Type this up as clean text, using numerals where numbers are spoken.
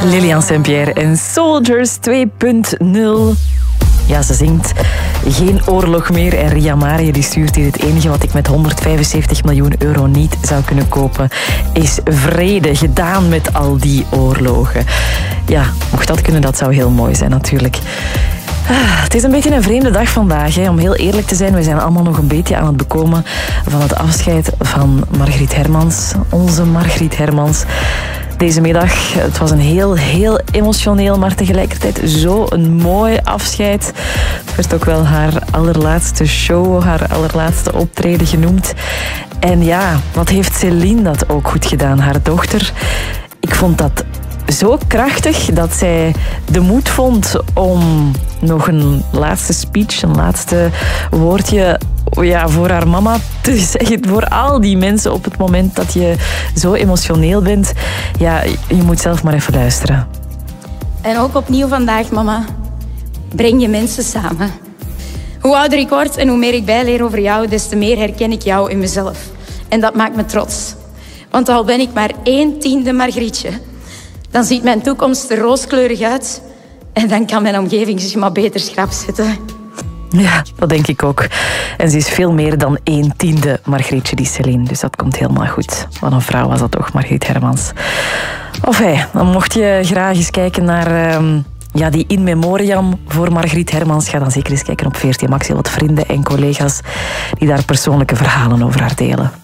Lilian Saint-Pierre en Soldiers 2.0. Ja, ze zingt geen oorlog meer. En Ria Mare die stuurt hier: het enige wat ik met 175 miljoen euro niet zou kunnen kopen is vrede, gedaan met al die oorlogen. Ja, mocht dat kunnen, dat zou heel mooi zijn natuurlijk. Het is een beetje een vreemde dag vandaag, hè. Om heel eerlijk te zijn. We zijn allemaal nog een beetje aan het bekomen van het afscheid van Margriet Hermans. Onze Margriet Hermans. Deze middag, het was een heel emotioneel, maar tegelijkertijd zo een mooi afscheid. Het werd ook wel haar allerlaatste show, haar allerlaatste optreden genoemd. En ja, wat heeft Céline dat ook goed gedaan, haar dochter. Ik vond dat zo krachtig dat zij de moed vond om nog een laatste speech, een laatste woordje voor haar mama te zeggen. Voor al die mensen op het moment dat je zo emotioneel bent. Ja, je moet zelf maar even luisteren. En ook opnieuw vandaag, mama. Breng je mensen samen. Hoe ouder ik word en hoe meer ik bijleer over jou, des te meer herken ik jou in mezelf. En dat maakt me trots. Want al ben ik maar 1/10 Margrietje, dan ziet mijn toekomst er rooskleurig uit. En dan kan mijn omgeving zich maar beter schrap zetten. Ja, dat denk ik ook. En ze is veel meer dan 1/10 Margrietje, die Céline. Dus dat komt helemaal goed. Wat een vrouw was dat toch, Margriet Hermans. Dan mocht je graag eens kijken naar die in memoriam voor Margriet Hermans. Ga dan zeker eens kijken op VRT Max. Heel wat vrienden en collega's die daar persoonlijke verhalen over haar delen.